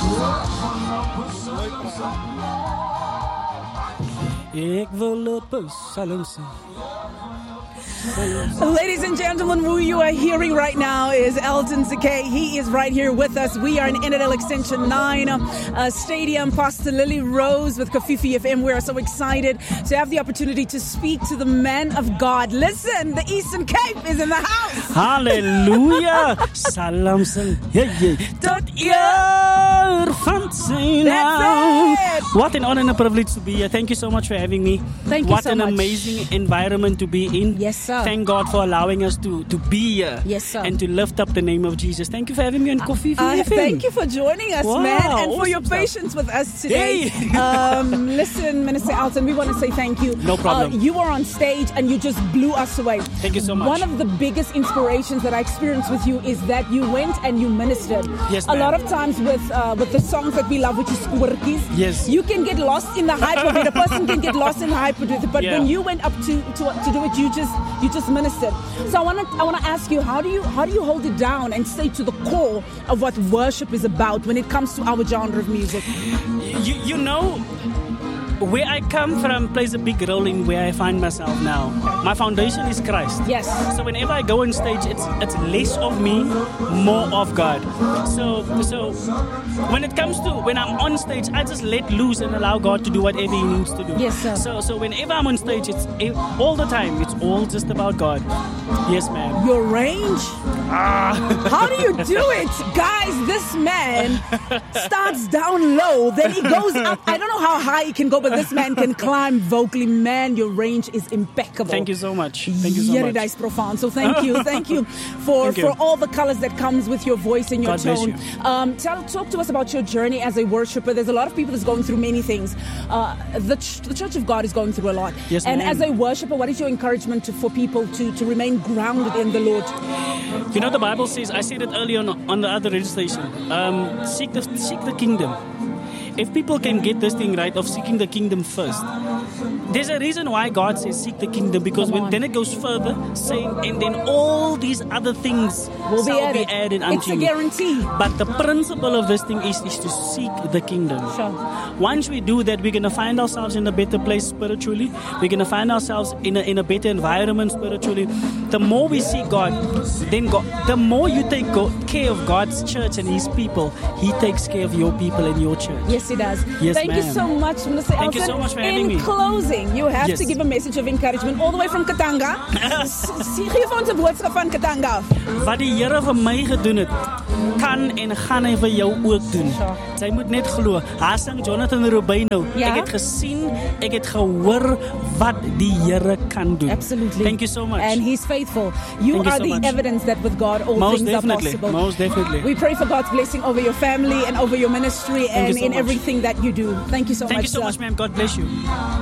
Ek wil op 'n psalm sing. Ladies and gentlemen, who you are hearing right now is Elton Zakay. He is right here with us. We are in Innerdale Extension 9 Stadium, Pastor Lily Rose with Kafifi FM. We are so excited to have the opportunity to speak to the man of God. Listen, the Eastern Cape is in the house. Hallelujah. Salam sing. Hey. Tot eer van sy naam. What an honor and a privilege to be here. Thank you so much for having me. Thank you what so an much. amazing environment to be in. Yes, sir. Thank God for allowing us to be here. Yes, sir. And to lift up the name of Jesus. Thank you for having me on Kafifi FM. Thank you for joining us, Wow, man, and for awesome your stuff. patience with us today. Hey. Listen, Minister Elton, we want to say thank you. No problem. You were on stage and you just blew us away. Thank you so much. One of the biggest inspirations that I experienced with you is that you went and you ministered. Yes, A ma'am. lot of times with the songs that we love, which is Squirkies, Yes. you can get lost in the hype of it. A person can get lost in the hype of it. But Yeah. when you went up to do it, you just ministered. So I want to ask you, how do you hold it down and stay to the core of what worship is about when it comes to our genre of music? You know, where I come from plays a big role in where I find myself now. My foundation is Christ. Yes. So whenever I go on stage, it's less of me, more of God. So when it comes to when I'm on stage, I just let loose and allow God to do whatever He needs to do. Yes, sir. So whenever I'm on stage, it's all the time. It's all just about God. Yes, ma'am. Your range? How do you do it? Guys, this man starts down low, then he goes up. I don't know how high he can go, but this man can climb vocally. Man, your range is impeccable. Thank you so much. Thank you so much. Is profound. So thank you for all the colors that comes with your voice and your God bless tone. Talk to us about your journey as a worshiper. There's a lot of people that's going through many things. The Church of God is going through a lot. Yes, and ma'am. as a worshiper, what is your encouragement for people to remain grounded in the Lord? You know, the Bible says, I said it earlier on the other radio station, seek the kingdom. If people can get this thing right of seeking the kingdom first, there's a reason why God says seek the kingdom, because then it goes further saying, and then all these other things Will be shall be added. added unto It's a you. guarantee. But the principle of this thing is to seek the kingdom. Sure. Once we do that, we're going to find ourselves in a better place spiritually. We're going to find ourselves in a better environment spiritually. The more we seek God, the more you take care of God's church and His people, He takes care of your people and your church. Yes, He does. Yes, Thank you ma'am. so much, Minister Elton. Thank you so much for having me. In closing, you have Yes. to give a message of encouragement all the way from Katanga. Geef ons 'n boodskap van Katanga af. Wat die Here vir my gedoen het, kan en gaan Hy vir jou ook doen. Sure. Sy moet net glo. Haar sing Jonathan Rubino. Ja. Ek het gesien, ek het gehoor wat die Here kan doen. Absolutely. Thank you so much. And He's faithful. You Thank you are so the much. evidence that with God all Most things definitely. are possible. Most definitely. We pray for God's blessing over your family and over your ministry and you so in much. everything that you do. Thank you so Thank much, you so sir. much, ma'am. God bless you.